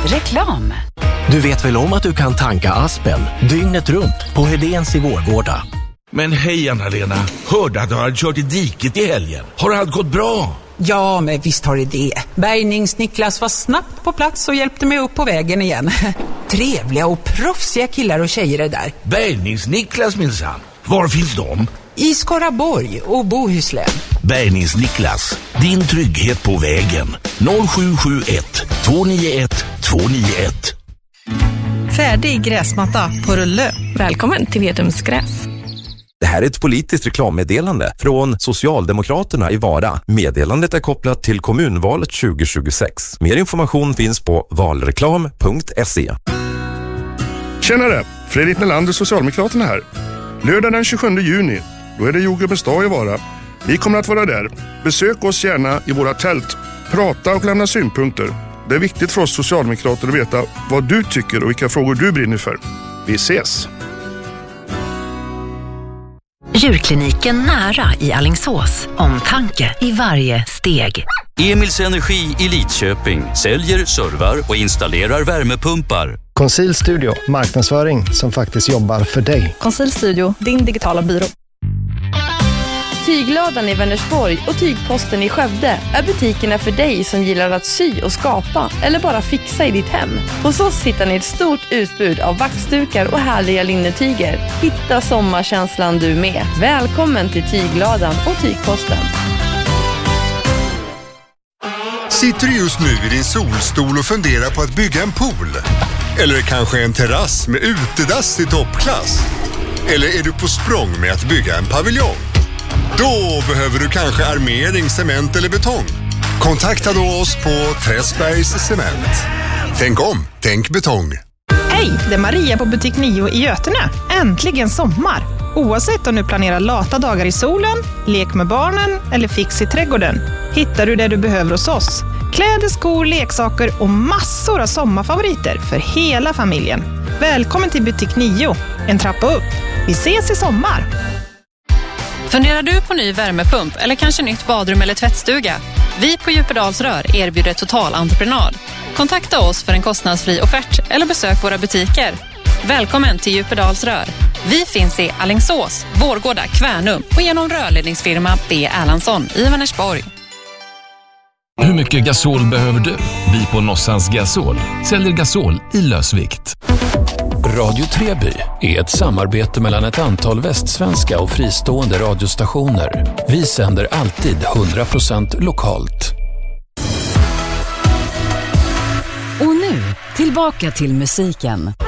Reklam. Du vet väl om att du kan tanka Aspen dygnet runt på Hedéns i Vårgårda? Men hej Anna-Lena, hörde att du hade kört i diket i helgen. Har allt gått bra? Ja, men visst har det. Bärgnings-Niklas var snabbt på plats och hjälpte mig upp på vägen igen. Trevliga och proffsiga killar och tjejer är där. Bärgnings-Niklas minsann. Var finns de? I Skaraborg och Bohuslän. Bärgnings-Niklas, din trygghet på vägen. 0771 291 291. Färdig gräsmatta på rulle. Välkommen till Vedums gräs. Det här är ett politiskt reklammeddelande från Socialdemokraterna i Vara. Meddelandet är kopplat till kommunvalet 2026. Mer information finns på valreklam.se. Tjenare, Fredrik Nelander, Socialdemokraterna här. Lördag den 27 juni, då är det jordgubbens dag i Vara. Vi kommer att vara där. Besök oss gärna i våra tält. Prata och lämna synpunkter. Det är viktigt för oss socialdemokrater att veta vad du tycker och vilka frågor du brinner för. Vi ses! Djurkliniken nära i Alingsås. Omtanke i varje steg. Emils Energi i Lidköping säljer, servar och installerar värmepumpar. Conceal Studio, marknadsföring som faktiskt jobbar för dig. Conceal Studio, din digitala byrå. Tyglådan i Vänersborg och Tygposten i Skövde är butikerna för dig som gillar att sy och skapa eller bara fixa i ditt hem. Hos oss hittar ni ett stort utbud av vaxdukar och härliga linnetyger. Hitta sommarkänslan du med. Välkommen till Tyglådan och Tygposten. Sitter du just nu i din solstol och funderar på att bygga en pool? Eller kanske en terrass med utedass i toppklass? Eller är du på språng med att bygga en paviljong? Då behöver du kanske armering, cement eller betong. Kontakta då oss på Träsbergs Cement. Tänk om, tänk betong. Hej, det är Maria på butik 9 i Götene. Äntligen sommar! Oavsett om du planerar lata dagar i solen, lek med barnen eller fix i trädgården, hittar du det du behöver hos oss. Kläder, skor, leksaker och massor av sommarfavoriter för hela familjen. Välkommen till butik 9, en trappa upp. Vi ses i sommar! Funderar du på ny värmepump eller kanske nytt badrum eller tvättstuga? Vi på Djupedalsrör erbjuder totalentreprenad. Kontakta oss för en kostnadsfri offert eller besök våra butiker. Välkommen till Djupedalsrör. Vi finns i Alingsås, Vårgårda, Kvärnum och genom rörledningsfirma B. Erlandsson i Vänersborg. Hur mycket gasol behöver du? Vi på Nossans Gasol säljer gasol i lösvikt. Radio Treby är ett samarbete mellan ett antal västsvenska och fristående radiostationer. Vi sänder alltid 100% lokalt. Och nu, tillbaka till musiken.